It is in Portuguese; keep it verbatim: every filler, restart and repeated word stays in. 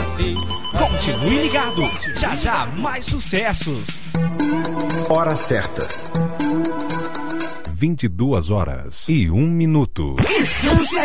nasci. Continue ligado, já já mais sucessos. Hora certa. vinte e duas horas e um minuto.